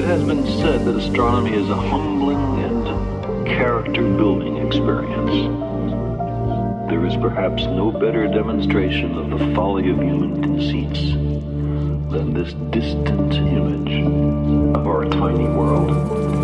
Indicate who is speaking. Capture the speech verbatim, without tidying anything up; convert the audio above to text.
Speaker 1: has been said that astronomy is a humbling and character-building experience. There is perhaps no better demonstration of the folly of human conceits than this distant image of our tiny world.